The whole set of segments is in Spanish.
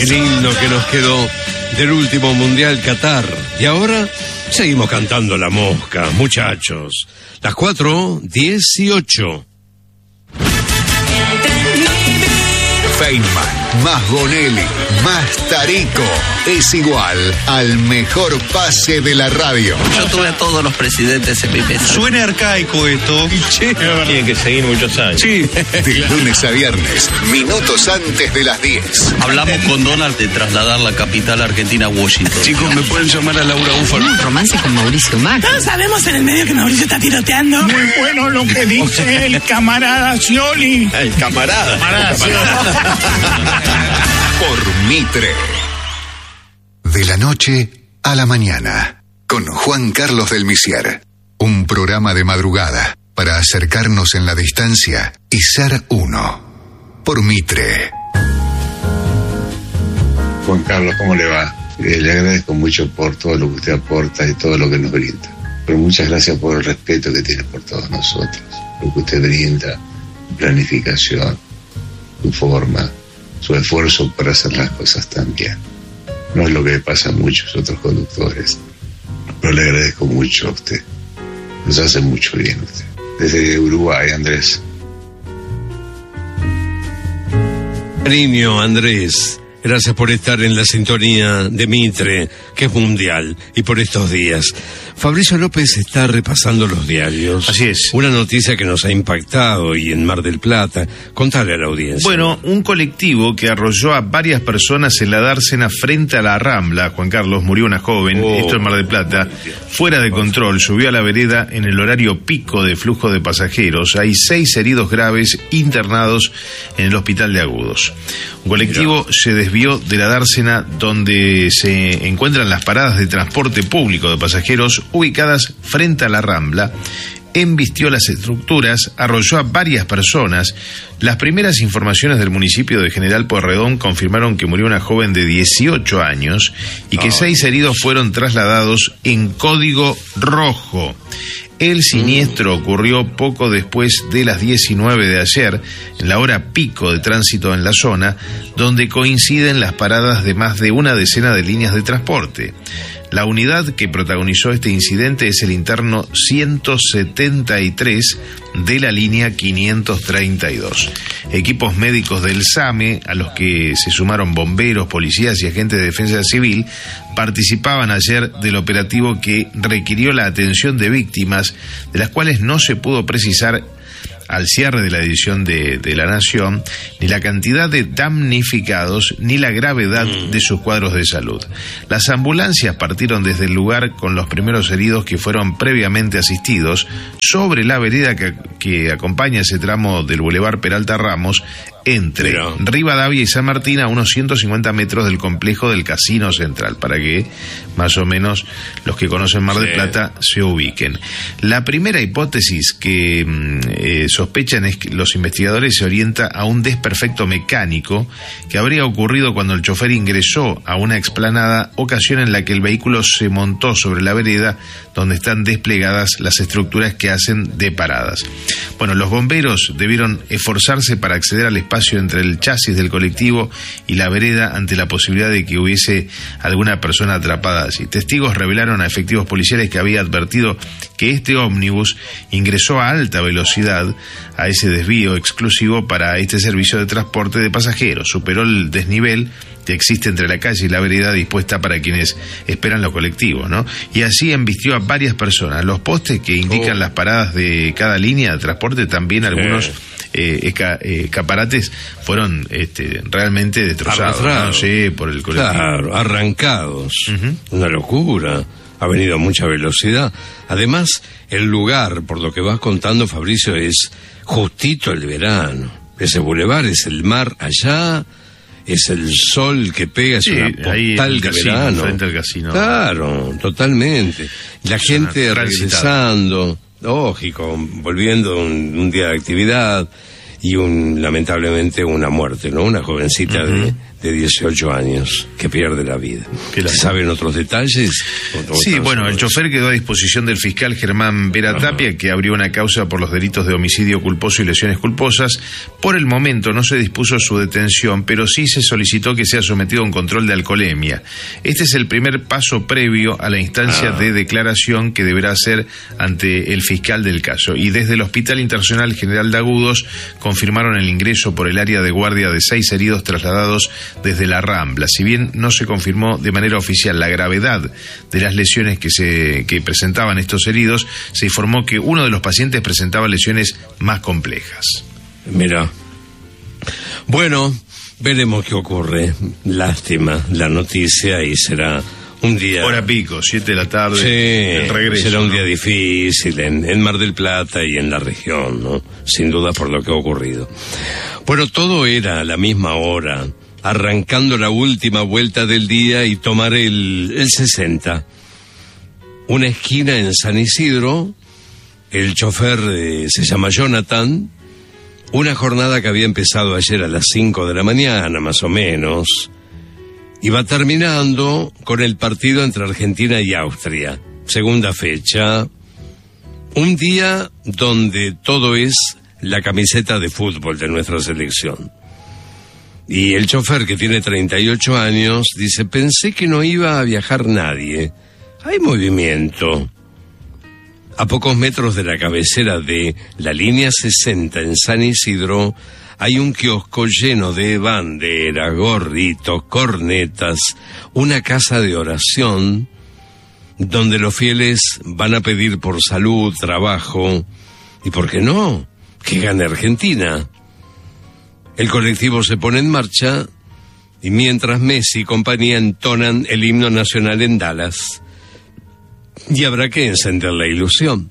el himno que nos quedó del último Mundial Qatar. Y ahora seguimos cantando La Mosca, muchachos. Las 4:18. Feynman, más Bonelli, más Tarico, es igual al mejor pase de la radio. Yo tuve a todos los presidentes en mi mesa. Suena arcaico esto. Tiene que seguir muchos años. Sí. De lunes a viernes, minutos antes de las 10. Hablamos con Donald de trasladar la capital argentina a Washington. Chicos, ¿me pueden llamar a Laura Búfalo? Un romance con Mauricio Macri. Todos sabemos en el medio que Mauricio está tiroteando. Muy bueno lo que dice el camarada Scioli. El camarada. Por Mitre. De la noche a la mañana, con Juan Carlos del Misier. Un programa de madrugada para acercarnos en la distancia y ser uno. Por Mitre. Juan Carlos, ¿cómo le va? Le agradezco mucho por todo lo que usted aporta y todo lo que nos brinda. Pero muchas gracias por el respeto que tiene por todos nosotros. Lo que usted brinda, planificación, su forma, su esfuerzo para hacer las cosas tan bien. No es lo que le pasa a muchos otros conductores, pero le agradezco mucho a usted. Nos hace mucho bien usted. Desde Uruguay, Andrés. Cariño, Andrés, gracias por estar en la sintonía de Mitre, que es mundial, y por estos días. Fabricio López está repasando los diarios. Así es. Una noticia que nos ha impactado y en Mar del Plata. Contale a la audiencia. Bueno, un colectivo que arrolló a varias personas en la dársena frente a la Rambla. Juan Carlos, murió una joven, esto en Mar del Plata, fuera de control, subió a la vereda en el horario pico de flujo de pasajeros. Hay 6 heridos graves internados en el hospital de Agudos. Un colectivo se desvió de la dársena donde se encuentran las paradas de transporte público de pasajeros ubicadas frente a la Rambla, embistió las estructuras, arrolló a varias personas. Las primeras informaciones del municipio de General Pueyrredón confirmaron que murió una joven de 18 años y que 6 heridos fueron trasladados en código rojo. El siniestro ocurrió poco después de las 19 de ayer, en la hora pico de tránsito en la zona, donde coinciden las paradas de más de una decena de líneas de transporte. La unidad que protagonizó este incidente es el interno 173 de la línea 532. Equipos médicos del SAME, a los que se sumaron bomberos, policías y agentes de defensa civil, participaban ayer del operativo que requirió la atención de víctimas, de las cuales no se pudo precisar al cierre de la edición de La Nación, ni la cantidad de damnificados, ni la gravedad de sus cuadros de salud. Las ambulancias partieron desde el lugar con los primeros heridos que fueron previamente asistidos sobre la vereda que acompaña ese tramo del Boulevard Peralta Ramos, entre Rivadavia y San Martín, a unos 150 metros del complejo del Casino Central, para que más o menos los que conocen Mar del Plata se ubiquen. La primera hipótesis que sospechan es que los investigadores se orienta a un desperfecto mecánico que habría ocurrido cuando el chofer ingresó a una explanada, ocasión en la que el vehículo se montó sobre la vereda donde están desplegadas las estructuras que hacen de paradas. Bueno, los bomberos debieron esforzarse para acceder al espacio entre el chasis del colectivo y la vereda ante la posibilidad de que hubiese alguna persona atrapada allí. Testigos revelaron a efectivos policiales que había advertido que este ómnibus ingresó a alta velocidad a ese desvío exclusivo para este servicio de transporte de pasajeros. Superó el desnivel que existe entre la calle y la vereda dispuesta para quienes esperan los colectivos, ¿no? Y así embistió a varias personas. Los postes que indican las paradas de cada línea de transporte, también algunos escaparates fueron realmente destrozados, ¿no? Sí, por el colectivo. Claro, arrancados. Una locura. Ha venido a mucha velocidad. Además, el lugar, por lo que vas contando, Fabricio, es justito el verano. Ese bulevar es el mar allá, es el sol que pega, es una postal de verano. Frente al casino. Claro, totalmente. La gente regresando, lógico, volviendo un día de actividad y lamentablemente una muerte, ¿no? Una jovencita de de 18 años que pierde la vida. ¿Saben otros detalles? Sí, bueno, el chofer quedó a disposición del fiscal Germán Vera Tapia, que abrió una causa por los delitos de homicidio culposo y lesiones culposas. Por el momento no se dispuso su detención, pero sí se solicitó que sea sometido a un control de alcoholemia. Este es el primer paso previo a la instancia de declaración que deberá hacer ante el fiscal del caso. Y desde el Hospital Internacional General de Agudos confirmaron el ingreso por el área de guardia de 6 heridos trasladados desde la Rambla. Si bien no se confirmó de manera oficial la gravedad de las lesiones que presentaban estos heridos, se informó que uno de los pacientes presentaba lesiones más complejas. Mira, bueno, veremos qué ocurre. Lástima la noticia, y será un día... Hora pico, 7 de la tarde, sí, el regreso. Será un día difícil en Mar del Plata y en la región, ¿no? Sin duda por lo que ha ocurrido. Bueno, todo era a la misma hora, arrancando la última vuelta del día y tomar el 60. Una esquina en San Isidro, el chofer se llama Jonathan, una jornada que había empezado ayer a las 5 de la mañana, más o menos, y va terminando con el partido entre Argentina y Austria, segunda fecha, un día donde todo es la camiseta de fútbol de nuestra selección. Y el chofer, que tiene 38 años, dice: pensé que no iba a viajar nadie. Hay movimiento. A pocos metros de la cabecera de la línea 60 en San Isidro, hay un kiosco lleno de banderas, gorritos, cornetas, una casa de oración, donde los fieles van a pedir por salud, trabajo, y ¿por qué no?, que gane Argentina. El colectivo se pone en marcha, y mientras Messi y compañía entonan el himno nacional en Dallas, y habrá que encender la ilusión.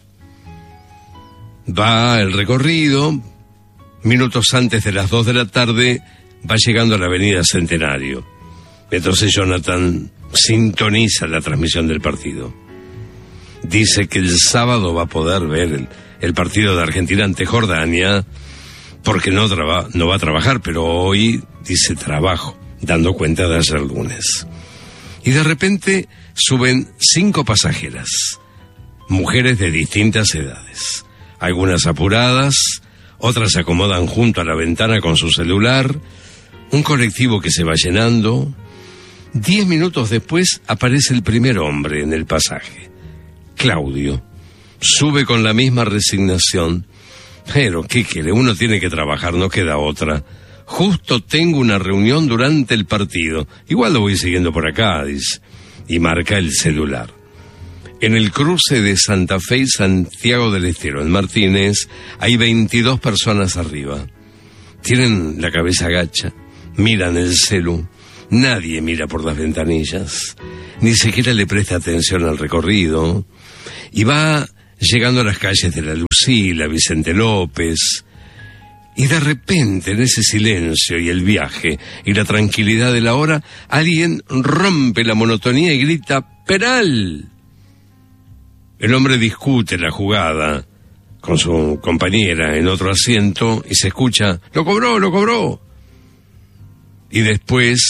Va el recorrido, minutos antes de las 2 de la tarde, va llegando a la avenida Centenario. Entonces Jonathan sintoniza la transmisión del partido. Dice que el sábado va a poder ver el partido de Argentina ante Jordania, porque no va a trabajar, pero hoy dice trabajo, dando cuenta de ayer lunes. Y de repente suben 5 pasajeras, mujeres de distintas edades, algunas apuradas, otras se acomodan junto a la ventana con su celular, un colectivo que se va llenando. 10 minutos después aparece el primer hombre en el pasaje, Claudio. Sube con la misma resignación. Pero, ¿qué quiere? Uno tiene que trabajar, no queda otra. Justo tengo una reunión durante el partido. Igual lo voy siguiendo por acá, dice. Y marca el celular. En el cruce de Santa Fe y Santiago del Estero, en Martínez, hay 22 personas arriba. Tienen la cabeza gacha, miran el celu. Nadie mira por las ventanillas. Ni siquiera le presta atención al recorrido. Y va llegando a las calles de La Lucila, Vicente López, y de repente, en ese silencio y el viaje y la tranquilidad de la hora, alguien rompe la monotonía y grita: ¡Peral! El hombre discute la jugada con su compañera en otro asiento y se escucha: ¡Lo cobró, lo cobró! Y después